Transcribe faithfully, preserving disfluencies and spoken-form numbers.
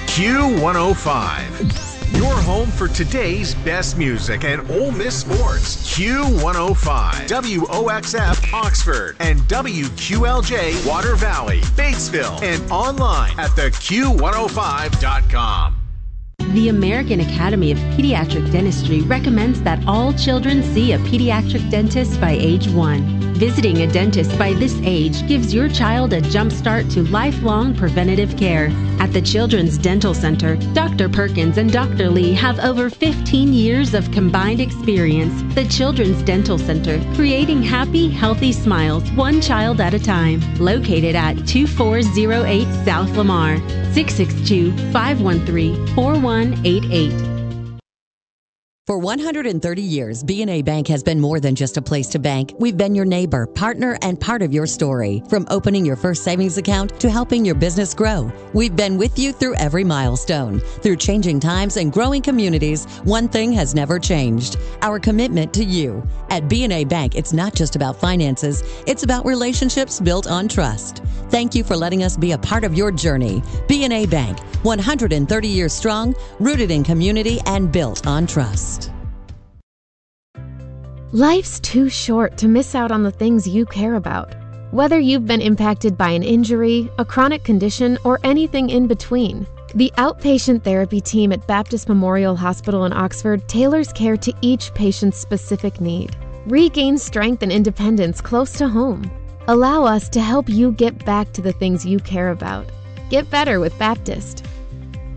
Q one oh five. Your home for today's best music and Ole Miss sports. Q one oh five, W O X F Oxford, and W Q L J Water Valley, Batesville, and online at the Q one oh five dot com. The American Academy of Pediatric Dentistry recommends that all children see a pediatric dentist by age one. Visiting a dentist by this age gives your child a jump start to lifelong preventative care. At the Children's Dental Center, Doctor Perkins and Doctor Lee have over fifteen years of combined experience. The Children's Dental Center, creating happy, healthy smiles one child at a time. Located at two four zero eight South Lamar, six six two, five one three, four one eight eight. For one hundred thirty years, B and A Bank has been more than just a place to bank. We've been your neighbor, partner, and part of your story. From opening your first savings account to helping your business grow, we've been with you through every milestone. Through changing times and growing communities, one thing has never changed: our commitment to you. At B and A Bank, it's not just about finances, it's about relationships built on trust. Thank you for letting us be a part of your journey. B and A Bank, one hundred thirty years strong, rooted in community and built on trust. Life's too short to miss out on the things you care about. Whether you've been impacted by an injury, a chronic condition, or anything in between, the outpatient therapy team at Baptist Memorial Hospital in Oxford tailors care to each patient's specific need. Regain strength and independence close to home. Allow us to help you get back to the things you care about. Get better with Baptist.